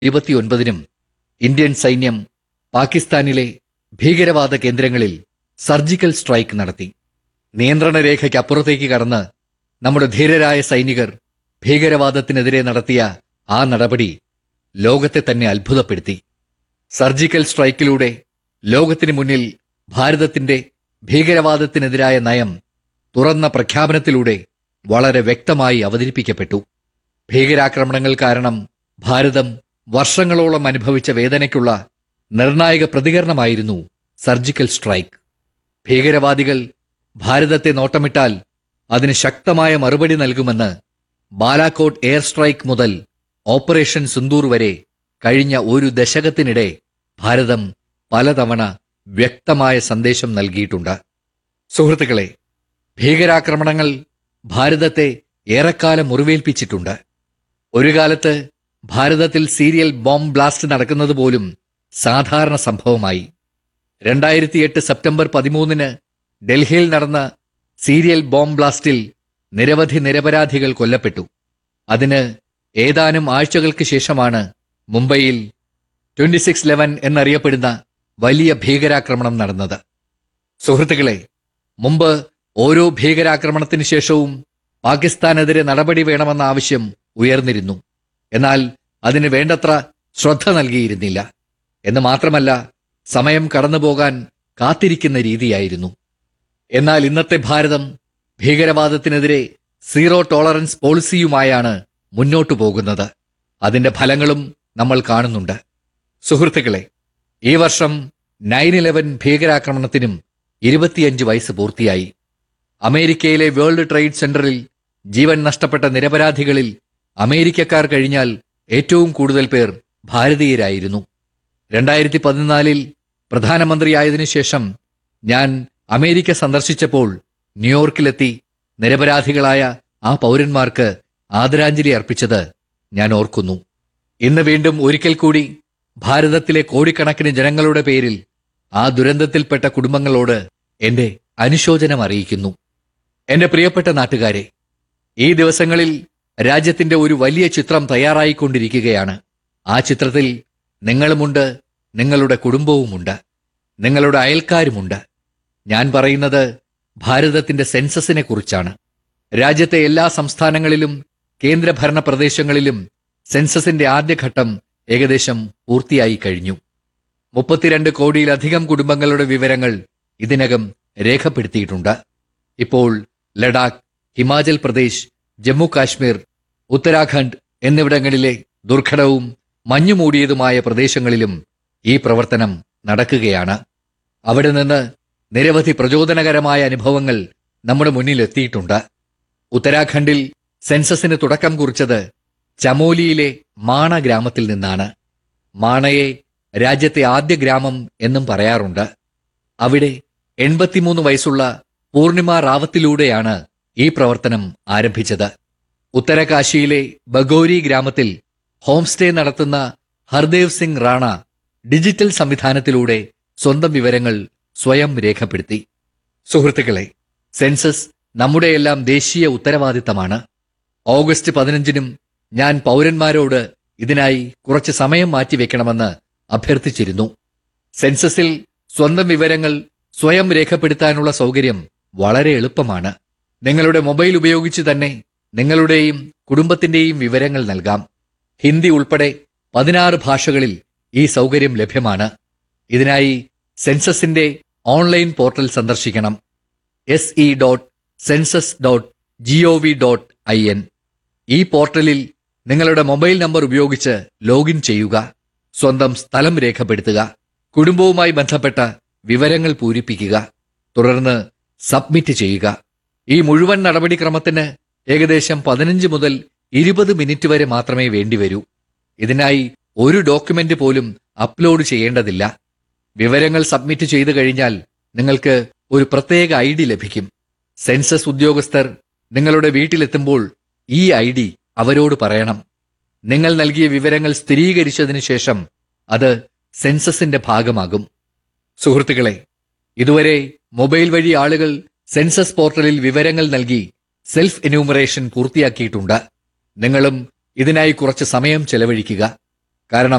29-നും Indian സൈന്യം പാകിസ്ഥാനിലെ ഭീകരവാദ കേന്ദ്രങ്ങളിൽ സർജിക്കൽ സ്ട്രൈക്ക് നടത്തി. നിയന്ത്രണ രേഖയ്ക്കപ്പുറത്തേക്ക് കടന്ന് നമ്മുടെ ധീരരായ സൈനികർ ഭീകരവാദത്തിനെതിരെ നടത്തിയ ആ നടപടി ലോകത്തെ തന്നെ അത്ഭുതപ്പെടുത്തി. സർജിക്കൽ സ്ട്രൈക്കിലൂടെ ലോകത്തിന് മുന്നിൽ ഭാരതത്തിന്റെ ഭീകരവാദത്തിനെതിരായ നയം തുറന്ന പ്രഖ്യാപനത്തിലൂടെ വളരെ വ്യക്തമായി അവതരിപ്പിക്കപ്പെട്ടു. ഭീകരാക്രമണങ്ങൾ കാരണം ഭാരതം വർഷങ്ങളോളം അനുഭവിച്ച വേദനയ്ക്കുള്ള നിർണായക പ്രതികരണമായിരുന്നു സർജിക്കൽ സ്ട്രൈക്ക്. ഭീകരവാദികൾ ഭാരതത്തെ നോട്ടമിട്ടാൽ അതിന് ശക്തമായ മറുപടി നൽകുമെന്ന് ബാലാക്കോട്ട് എയർ സ്ട്രൈക്ക് മുതൽ ഓപ്പറേഷൻ സിന്ദൂർ വരെ കഴിഞ്ഞ ഒരു ദശകത്തിനിടെ ഭാരതം പലതവണ വ്യക്തമായ സന്ദേശം നൽകിയിട്ടുണ്ട്. സുഹൃത്തുക്കളെ, ഭീകരാക്രമണങ്ങൾ ഭാരതത്തെ ഏറെക്കാലം മുറിവേൽപ്പിച്ചിട്ടുണ്ട്. ഒരു കാലത്ത് ഭാരതത്തിൽ സീരിയൽ ബോംബ് ബ്ലാസ്റ്റ് നടക്കുന്നത് പോലും സാധാരണ സംഭവമായി. 2008 സെപ്റ്റംബർ 13-ന് ഡൽഹിയിൽ നടന്ന സീരിയൽ ബോംബ് ബ്ലാസ്റ്റിൽ നിരവധി നിരപരാധികൾ കൊല്ലപ്പെട്ടു. അതിന് ഏതാനും ആഴ്ചകൾക്ക് ശേഷമാണ് മുംബൈയിൽ 26/11 എന്നറിയപ്പെടുന്ന വലിയ ഭീകരാക്രമണം നടന്നത്. സുഹൃത്തുക്കളെ, മുമ്പ് ഓരോ ഭീകരാക്രമണത്തിന് ശേഷവും പാകിസ്ഥാനെതിരെ നടപടി വേണമെന്ന ആവശ്യം ഉയർന്നിരുന്നു. എന്നാൽ അതിന് വേണ്ടത്ര ശ്രദ്ധ നൽകിയിരുന്നില്ല. എന്ന് മാത്രമല്ല, സമയം കടന്നുപോകാൻ കാത്തിരിക്കുന്ന രീതിയായിരുന്നു. എന്നാൽ ഇന്നത്തെ ഭാരതം ഭീകരവാദത്തിനെതിരെ സീറോ ടോളറൻസ് പോളിസിയുമായാണ് മുന്നോട്ടു പോകുന്നത്. അതിന്റെ ഫലങ്ങളും നമ്മൾ കാണുന്നുണ്ട്. സുഹൃത്തുക്കളെ, ഈ വർഷം 9/11 ഭീകരാക്രമണത്തിനും 25 വയസ്സ് പൂർത്തിയായി. അമേരിക്കയിലെ വേൾഡ് ട്രേഡ് സെന്ററിൽ ജീവൻ നഷ്ടപ്പെട്ട നിരപരാധികളിൽ അമേരിക്കക്കാർ കഴിഞ്ഞാൽ ഏറ്റവും കൂടുതൽ പേർ ഭാരതീയരായിരുന്നു. 2014-ൽ പ്രധാനമന്ത്രിയായതിനു ശേഷം ഞാൻ അമേരിക്ക സന്ദർശിച്ചപ്പോൾ ന്യൂയോർക്കിലെത്തി നിരപരാധികളായ ആ പൗരന്മാർക്ക് ആദരാഞ്ജലി അർപ്പിച്ചത് ഞാൻ ഓർക്കുന്നു. ഇന്ന് വീണ്ടും ഒരിക്കൽ കൂടി ഭാരതത്തിലെ കോടിക്കണക്കിന് ജനങ്ങളുടെ പേരിൽ ആ ദുരന്തത്തിൽപ്പെട്ട കുടുംബങ്ങളോട് എന്റെ അനുശോചനം അറിയിക്കുന്നു. എന്റെ പ്രിയപ്പെട്ട നാട്ടുകാരെ, ഈ ദിവസങ്ങളിൽ രാജ്യത്തിന്റെ ഒരു വലിയ ചിത്രം തയ്യാറായിക്കൊണ്ടിരിക്കുകയാണ്. ആ ചിത്രത്തിൽ നിങ്ങളുമുണ്ട്, നിങ്ങളുടെ കുടുംബവുമുണ്ട്, നിങ്ങളുടെ അയൽക്കാരുമുണ്ട്. ഞാൻ പറയുന്നത് ഭാരതത്തിന്റെ സെൻസസിനെ കുറിച്ചാണ്. രാജ്യത്തെ എല്ലാ സംസ്ഥാനങ്ങളിലും കേന്ദ്രഭരണ പ്രദേശങ്ങളിലും സെൻസസിന്റെ ആദ്യഘട്ടം ഏകദേശം പൂർത്തിയായി കഴിഞ്ഞു. 32 കോടിയിലധികം കുടുംബങ്ങളുടെ വിവരങ്ങൾ ഇതിനകം രേഖപ്പെടുത്തിയിട്ടുണ്ട്. ഇപ്പോൾ ലഡാക്ക്, ഹിമാചൽ പ്രദേശ്, ജമ്മു കാശ്മീർ, ഉത്തരാഖണ്ഡ് എന്നിവിടങ്ങളിലെ ദുർഘടവും മഞ്ഞുമൂടിയതുമായ പ്രദേശങ്ങളിലും ഈ പ്രവർത്തനം നടക്കുകയാണ്. അവിടെ നിന്ന് നിരവധി പ്രചോദനകരമായ അനുഭവങ്ങൾ നമ്മുടെ മുന്നിൽ എത്തിയിട്ടുണ്ട്. ഉത്തരാഖണ്ഡിൽ സെൻസസിന് തുടക്കം കുറിച്ചത് ചമോലിയിലെ മാണ ഗ്രാമത്തിൽ നിന്നാണ്. മാണയെ രാജ്യത്തെ ആദ്യ ഗ്രാമം എന്നും പറയാറുണ്ട്. അവിടെ 83 വയസ്സുള്ള പൂർണിമ റാവത്തിലൂടെയാണ് ഈ പ്രവർത്തനം ആരംഭിച്ചത്. ഉത്തരകാശിയിലെ ബഗോരി ഗ്രാമത്തിൽ ഹോം സ്റ്റേ നടത്തുന്ന ഹർദേവ് സിംഗ് റാണ ഡിജിറ്റൽ സംവിധാനത്തിലൂടെ സ്വന്തം വിവരങ്ങൾ സ്വയം രേഖപ്പെടുത്തി. സുഹൃത്തുക്കളെ, സെൻസസ് നമ്മുടെയെല്ലാം ദേശീയ ഉത്തരവാദിത്തമാണ്. ഓഗസ്റ്റ് 15-നും ഞാൻ പൗരന്മാരോട് ഇതിനായി കുറച്ച് സമയം മാറ്റിവെക്കണമെന്ന് അഭ്യർത്ഥിച്ചിരുന്നു. സെൻസസിൽ സ്വന്തം വിവരങ്ങൾ സ്വയം രേഖപ്പെടുത്താനുള്ള സൗകര്യം വളരെ എളുപ്പമാണ്. നിങ്ങളുടെ മൊബൈൽ ഉപയോഗിച്ച് തന്നെ നിങ്ങളുടെയും കുടുംബത്തിന്റെയും വിവരങ്ങൾ നൽകാം. ഹിന്ദി ഉൾപ്പെടെ 16 ഭാഷകളിൽ ഈ സൗകര്യം ലഭ്യമാണ്. ഇതിനായി സെൻസസിന്റെ ഓൺലൈൻ പോർട്ടൽ സന്ദർശിക്കണം. se.census.gov.in. ഈ പോർട്ടലിൽ നിങ്ങളുടെ മൊബൈൽ നമ്പർ ഉപയോഗിച്ച് ലോഗിൻ ചെയ്യുക. സ്വന്തം സ്ഥലം രേഖപ്പെടുത്തുക. കുടുംബവുമായി ബന്ധപ്പെട്ട വിവരങ്ങൾ പൂരിപ്പിക്കുക. തുടർന്ന് സബ്മിറ്റ് ചെയ്യുക. ഈ മുഴുവൻ നടപടിക്രമത്തിന് ഏകദേശം 15 മുതൽ 20 മിനിറ്റ് വരെ മാത്രമേ വേണ്ടിവരൂ. ഇതിനായി ഒരു ഡോക്യുമെന്റ് പോലും അപ്ലോഡ് ചെയ്യേണ്ടതില്ല. വിവരങ്ങൾ സബ്മിറ്റ് ചെയ്തു കഴിഞ്ഞാൽ നിങ്ങൾക്ക് ഒരു പ്രത്യേക ID ലഭിക്കും. സെൻസസ് ഉദ്യോഗസ്ഥർ നിങ്ങളുടെ വീട്ടിലെത്തുമ്പോൾ ഈ ID അവരോട് പറയണം. നിങ്ങൾ നൽകിയ വിവരങ്ങൾ സ്ഥിരീകരിച്ചതിന് ശേഷം അത് സെൻസസിന്റെ ഭാഗമാകും. സുഹൃത്തുക്കളെ, ഇതുവരെ മൊബൈൽ വഴി ആളുകൾ സെൻസസ് പോർട്ടലിൽ വിവരങ്ങൾ നൽകി സെൽഫ് എന്യൂമറേഷൻ പൂർത്തിയാക്കിയിട്ടുണ്ട്. നിങ്ങളും ഇതിനായി കുറച്ച് സമയം ചെലവഴിക്കുക. കാരണം